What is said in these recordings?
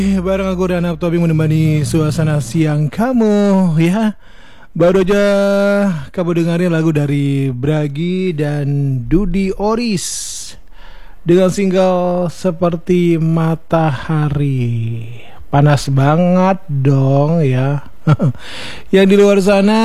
Bareng aku dan Tobing menemani suasana siang kamu ya. Baru aja kamu dengerin lagu dari Bragi dan Dudy Oris dengan single Seperti Matahari. Panas banget dong ya. Yang di luar sana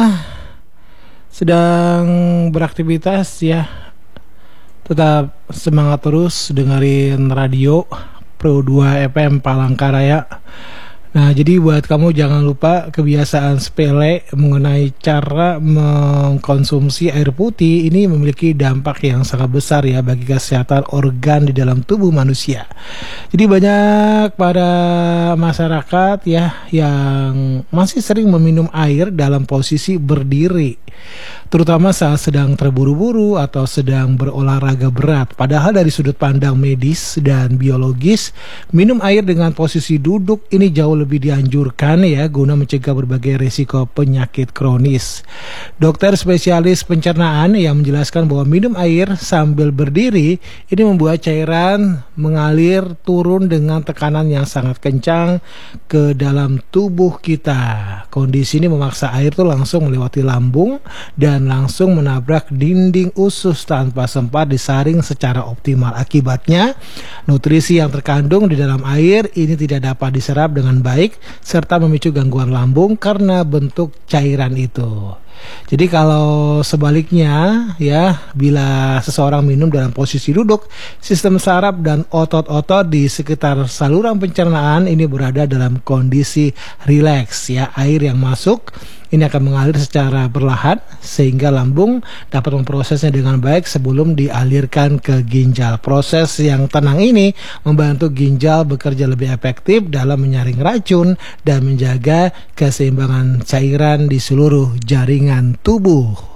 sedang beraktivitas ya, tetap semangat terus dengerin radio Pro 2 FM Palangkaraya. Nah, jadi buat kamu jangan lupa kebiasaan sepele mengenai cara mengkonsumsi air putih ini memiliki dampak yang sangat besar ya bagi kesehatan organ di dalam tubuh manusia. Jadi banyak pada masyarakat ya yang masih sering meminum air dalam posisi berdiri, terutama saat sedang terburu-buru atau sedang berolahraga berat. Padahal dari sudut pandang medis dan biologis, minum air dengan posisi duduk ini jauh lebih dianjurkan ya, guna mencegah berbagai risiko penyakit kronis. Dokter spesialis pencernaan yang menjelaskan bahwa minum air sambil berdiri ini membuat cairan mengalir turun dengan tekanan yang sangat kencang ke dalam tubuh kita. Kondisi ini memaksa air itu langsung melewati lambung dan langsung menabrak dinding usus tanpa sempat disaring secara optimal. Akibatnya, nutrisi yang terkandung di dalam air ini tidak dapat diserap dengan baik serta memicu gangguan lambung karena bentuk cairan itu. Jadi kalau sebaliknya ya, bila seseorang minum dalam posisi duduk, sistem saraf dan otot-otot di sekitar saluran pencernaan ini berada dalam kondisi rileks ya. Air yang masuk ini akan mengalir secara perlahan sehingga lambung dapat memprosesnya dengan baik sebelum dialirkan ke ginjal. Proses yang tenang ini membantu ginjal bekerja lebih efektif dalam menyaring racun dan menjaga keseimbangan cairan di seluruh jaringan tubuh.